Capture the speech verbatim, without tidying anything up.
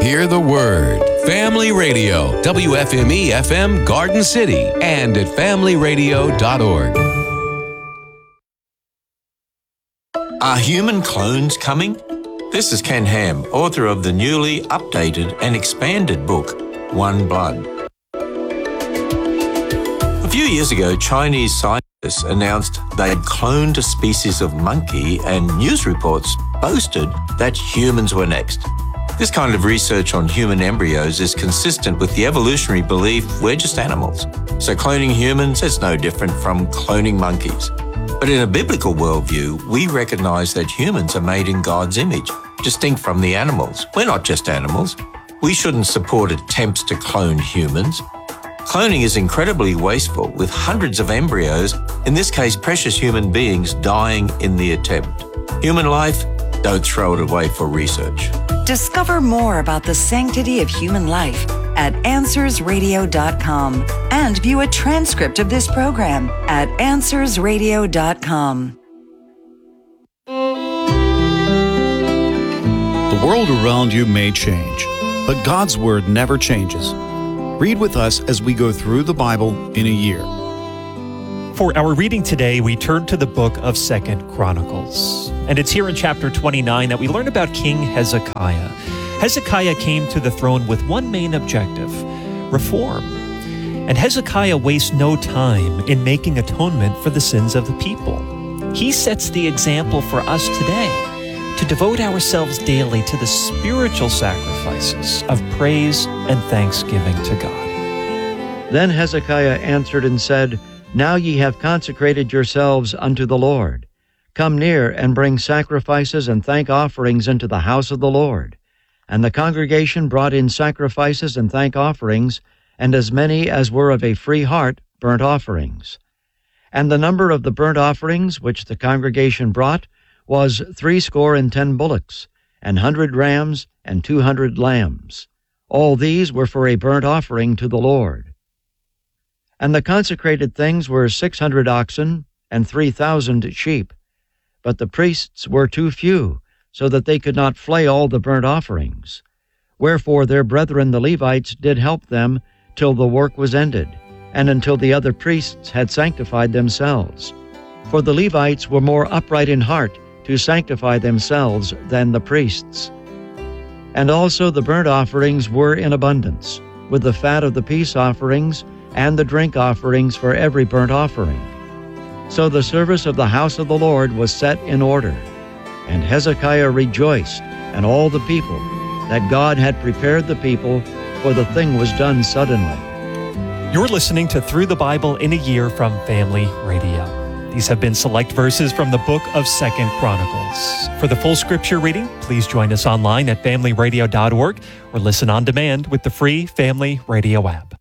hear the word. Family Radio, W F M E F M Garden City, and at family radio dot org. Are human clones coming? This is Ken Ham, author of the newly updated and expanded book, One Blood. A few years ago, Chinese scientists announced they had cloned a species of monkey, and news reports boasted that humans were next. This kind of research on human embryos is consistent with the evolutionary belief we're just animals. So cloning humans is no different from cloning monkeys. But in a biblical worldview, we recognize that humans are made in God's image, distinct from the animals. We're not just animals. We shouldn't support attempts to clone humans. Cloning is incredibly wasteful, with hundreds of embryos, in this case precious human beings, dying in the attempt. Human life, don't throw it away for research. Discover more about the sanctity of human life at answers radio dot com and view a transcript of this program at answers radio dot com. The world around you may change, but God's Word never changes. Read with us as we go through the Bible in a year. For our reading today, we turn to the book of Second Chronicles. And it's here in chapter twenty-nine that we learn about King Hezekiah. Hezekiah came to the throne with one main objective: reform. And Hezekiah wastes no time in making atonement for the sins of the people. He sets the example for us today to devote ourselves daily to the spiritual sacrifices of praise and thanksgiving to God. Then Hezekiah answered and said, Now ye have consecrated yourselves unto the Lord. Come near and bring sacrifices and thank offerings into the house of the Lord. And the congregation brought in sacrifices and thank offerings, and as many as were of a free heart burnt offerings. And the number of the burnt offerings which the congregation brought was threescore and ten bullocks, and hundred rams, and two hundred lambs. All these were for a burnt offering to the Lord. And the consecrated things were six hundred oxen, and three thousand sheep. But the priests were too few, so that they could not flay all the burnt offerings. Wherefore their brethren the Levites did help them till the work was ended, and until the other priests had sanctified themselves. For the Levites were more upright in heart to sanctify themselves than the priests. And also the burnt offerings were in abundance, with the fat of the peace offerings and the drink offerings for every burnt offering. So the service of the house of the Lord was set in order. And Hezekiah rejoiced, and all the people, that God had prepared the people, for the thing was done suddenly. You're listening to Through the Bible in a Year from Family Radio. These have been select verses from the book of Second Chronicles. For the full scripture reading, please join us online at family radio dot org or listen on demand with the free Family Radio app.